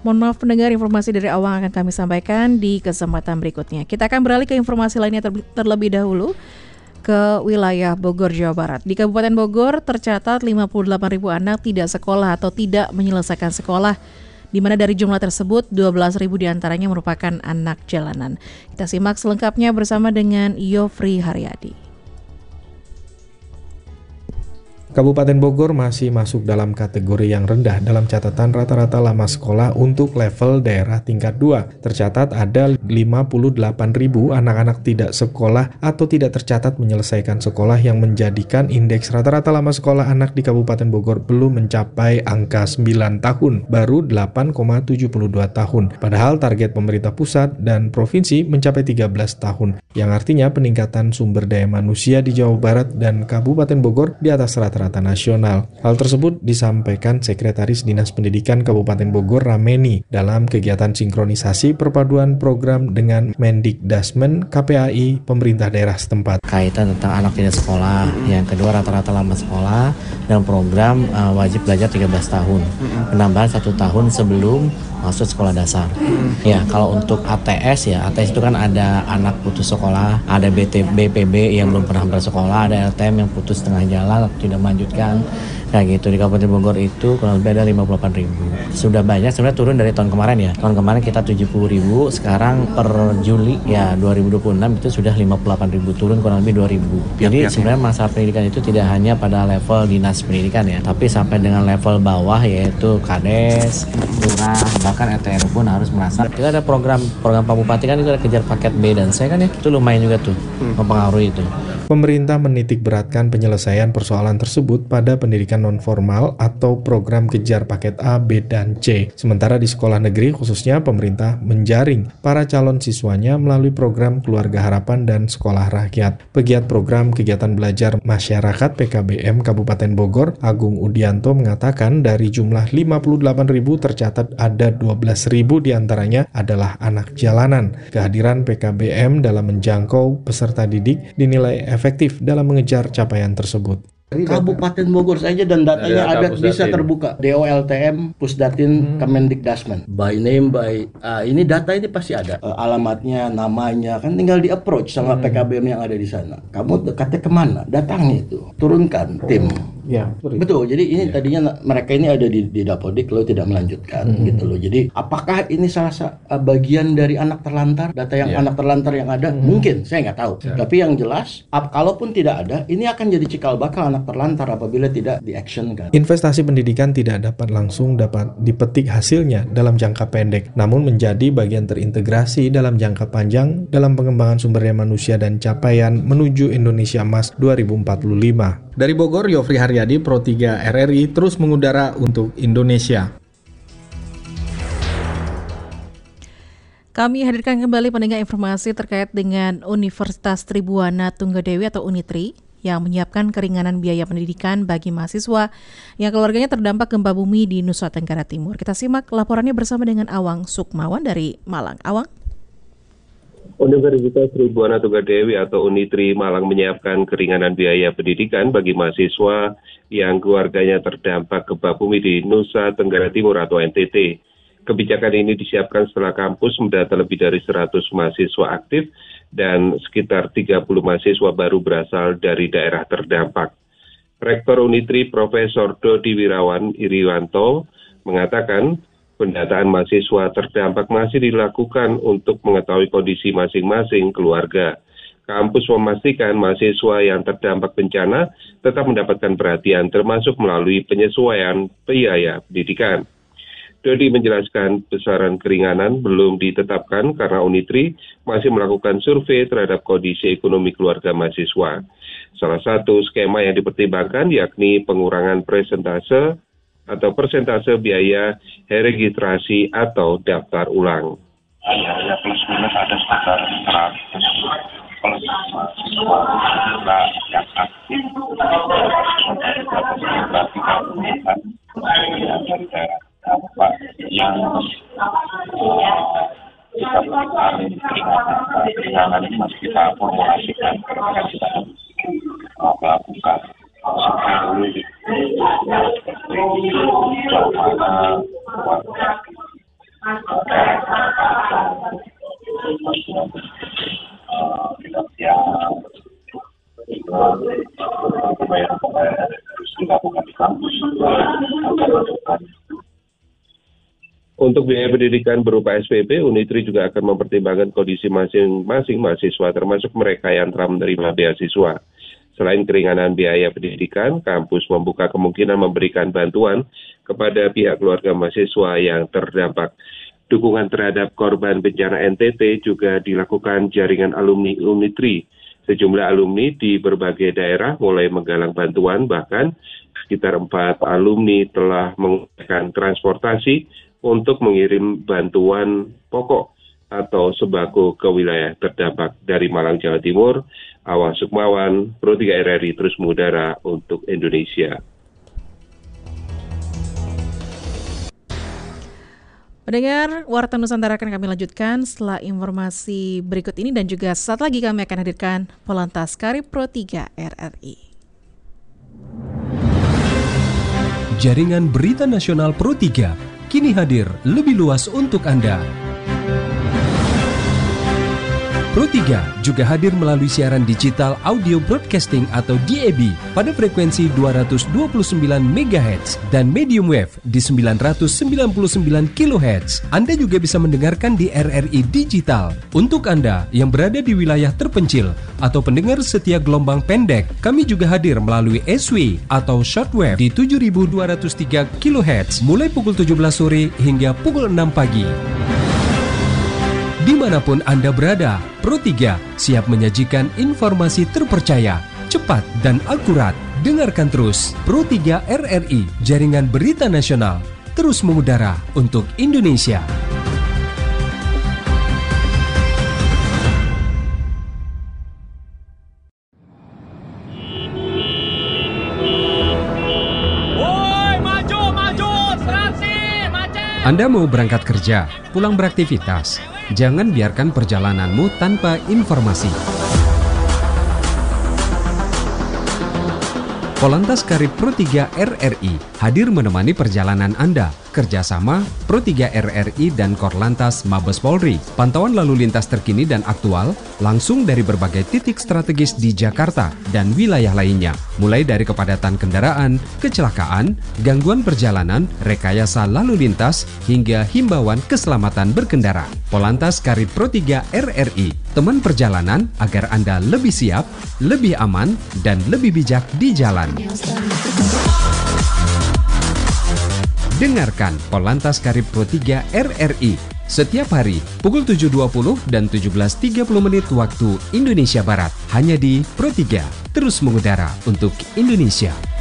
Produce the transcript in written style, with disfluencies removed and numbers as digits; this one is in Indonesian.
Mohon maaf pendengar, informasi dari Awang akan kami sampaikan di kesempatan berikutnya. Kita akan beralih ke informasi lainnya terlebih dahulu ke wilayah Bogor, Jawa Barat. Di Kabupaten Bogor tercatat 58.000 anak tidak sekolah atau tidak menyelesaikan sekolah, di mana dari jumlah tersebut 12.000 diantaranya merupakan anak jalanan. Kita simak selengkapnya bersama dengan Yofri Haryadi. Kabupaten Bogor masih masuk dalam kategori yang rendah dalam catatan rata-rata lama sekolah untuk level daerah tingkat 2. Tercatat ada 58.000 anak-anak tidak sekolah atau tidak tercatat menyelesaikan sekolah yang menjadikan indeks rata-rata lama sekolah anak di Kabupaten Bogor belum mencapai angka 9 tahun, baru 8,72 tahun. Padahal target pemerintah pusat dan provinsi mencapai 13 tahun, yang artinya peningkatan sumber daya manusia di Jawa Barat dan Kabupaten Bogor di atas rata-rata nasional. Hal tersebut disampaikan Sekretaris Dinas Pendidikan Kabupaten Bogor Rameni dalam kegiatan sinkronisasi perpaduan program dengan Mendikdasmen KPAI pemerintah daerah setempat. Kaitan tentang anak tidak sekolah, yang kedua rata-rata lama sekolah, dan program wajib belajar 13 tahun. Penambahan 1 tahun sebelum masuk sekolah dasar. Ya, kalau untuk ATS itu kan ada anak putus sekolah, ada BPB yang belum pernah bersekolah, ada LTM yang putus tengah jalan atau tidak melanjutkan. Kayak gitu. Di Kabupaten Bogor itu kurang lebih ada 58.000. Sudah banyak, sebenarnya turun dari tahun kemarin ya. Tahun kemarin kita 70.000, sekarang per Juli 2026 itu sudah 58.000, turun kurang lebih 2.000. Jadi sebenarnya masalah pendidikan itu tidak hanya pada level dinas pendidikan ya, tapi sampai dengan level bawah yaitu Kades, lurah, bahkan RT pun harus merasa. Kita ada program Pak Bupati kan itu ada kejar paket B dan C kan ya, itu lumayan juga tuh mempengaruhi itu. Pemerintah menitik beratkan penyelesaian persoalan tersebut pada pendidikan non-formal atau program kejar paket A, B, dan C. Sementara di sekolah negeri khususnya pemerintah menjaring para calon siswanya melalui program Keluarga Harapan dan Sekolah Rakyat. Pegiat program kegiatan belajar masyarakat PKBM Kabupaten Bogor, Agung Udianto mengatakan dari jumlah 58.000 tercatat ada 12.000 diantaranya adalah anak jalanan. Kehadiran PKBM dalam menjangkau peserta didik dinilai efektif dalam mengejar capaian tersebut. Kabupaten Bogor saja dan datanya ada bisa terbuka. DOLTM, Pusdatin, Kemendikdasmen. By name, ini data ini pasti ada. Alamatnya, namanya, kan tinggal di approach sama PKBM yang ada di sana. Kamu dekatnya kemana? Datangnya itu. Turunkan tim. Ya, betul. Jadi ini tadinya mereka ini ada di Dapodik lalu tidak melanjutkan gitu loh. Jadi apakah ini salah bagian dari anak terlantar? Data yang anak terlantar yang ada? Mungkin, saya nggak tahu. Tapi yang jelas, kalaupun tidak ada, ini akan jadi cikal bakal anak terlantar apabila tidak di-actionkan. Investasi pendidikan tidak dapat dipetik hasilnya dalam jangka pendek, namun menjadi bagian terintegrasi dalam jangka panjang dalam pengembangan sumber daya manusia dan capaian menuju Indonesia Emas 2045. Dari Bogor, Yofri Haryadi, Pro 3 RRI, terus mengudara untuk Indonesia. Kami hadirkan kembali pendengar informasi terkait dengan Universitas Tribuana Tunggadewi atau Unitri yang menyiapkan keringanan biaya pendidikan bagi mahasiswa yang keluarganya terdampak gempa bumi di Nusa Tenggara Timur. Kita simak laporannya bersama dengan Awang Sukmawan dari Malang. Awang. Universitas Tribuana Tunggadewi atau Unitri Malang menyiapkan keringanan biaya pendidikan bagi mahasiswa yang keluarganya terdampak gempa bumi di Nusa Tenggara Timur atau NTT. Kebijakan ini disiapkan setelah kampus mendata lebih dari 100 mahasiswa aktif dan sekitar 30 mahasiswa baru berasal dari daerah terdampak. Rektor Unitri Profesor Dodi Wirawan Iriwanto mengatakan pendataan mahasiswa terdampak masih dilakukan untuk mengetahui kondisi masing-masing keluarga. Kampus memastikan mahasiswa yang terdampak bencana tetap mendapatkan perhatian termasuk melalui penyesuaian biaya pendidikan. Dodi menjelaskan besaran keringanan belum ditetapkan karena Unitri masih melakukan survei terhadap kondisi ekonomi keluarga mahasiswa. Salah satu skema yang dipertimbangkan yakni pengurangan persentase biaya registrasi atau daftar ulang. Ya plus minus ada sekitar 100 plus mahasiswa yang aktif dari daerah dampak yang kita berikan keringanan ini masih kita formulasikan karena kita melakukan sejauh mana tidak siap, juga pembayaran harus dilakukan di kampus agar melakukan. Untuk biaya pendidikan berupa SPP, Unitri juga akan mempertimbangkan kondisi masing-masing mahasiswa, termasuk mereka yang telah menerima beasiswa. Selain keringanan biaya pendidikan, kampus membuka kemungkinan memberikan bantuan kepada pihak keluarga mahasiswa yang terdampak. Dukungan terhadap korban bencana NTT juga dilakukan jaringan alumni Unitri. Sejumlah alumni di berbagai daerah mulai menggalang bantuan, bahkan sekitar 4 alumni telah menggunakan transportasi untuk mengirim bantuan pokok atau sembako ke wilayah terdampak. Dari Malang, Jawa Timur, Awan Sukmawan, Pro 3 RRI terus mengudara untuk Indonesia. Pendengar, Warta Nusantara akan kami lanjutkan setelah informasi berikut ini dan juga saat lagi kami akan hadirkan Polantas Karib Pro 3 RRI. Jaringan Berita Nasional Pro 3 kini hadir lebih luas untuk Anda. Pro 3 juga hadir melalui siaran digital audio broadcasting atau DAB pada frekuensi 229 MHz dan medium wave di 999 kHz. Anda juga bisa mendengarkan di RRI Digital. Untuk Anda yang berada di wilayah terpencil atau pendengar setia gelombang pendek, kami juga hadir melalui SW atau shortwave di 7203 kHz mulai pukul 17 sore hingga pukul 6 pagi. Dimanapun Anda berada, Pro 3 siap menyajikan informasi terpercaya, cepat dan akurat. Dengarkan terus Pro 3 RRI, Jaringan Berita Nasional, terus mengudara untuk Indonesia. Anda mau berangkat kerja, pulang beraktivitas, jangan biarkan perjalananmu tanpa informasi. Polantas Karib Pro 3 RRI hadir menemani perjalanan Anda. Kerjasama Pro 3 RRI dan Korlantas Mabes Polri. Pantauan lalu lintas terkini dan aktual langsung dari berbagai titik strategis di Jakarta dan wilayah lainnya. Mulai dari kepadatan kendaraan, kecelakaan, gangguan perjalanan, rekayasa lalu lintas, hingga himbauan keselamatan berkendara. Polantas Karib Pro 3 RRI, teman perjalanan agar Anda lebih siap, lebih aman, dan lebih bijak di jalan. Dengarkan Polantas Karib Pro 3 RRI setiap hari pukul 7.20 dan 17.30 menit waktu Indonesia Barat. Hanya di Pro 3, terus mengudara untuk Indonesia.